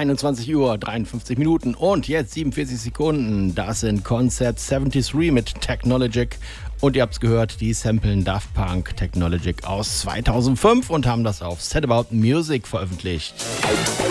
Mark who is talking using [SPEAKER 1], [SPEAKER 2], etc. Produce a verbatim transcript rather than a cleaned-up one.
[SPEAKER 1] einundzwanzig Uhr, dreiundfünfzig Minuten und jetzt siebenundvierzig Sekunden. Das sind Concept dreiundsiebzig mit Technologic. Und ihr habt es gehört, die samplen Daft Punk Technologic aus zweitausendfünf und haben das auf Set About Music veröffentlicht.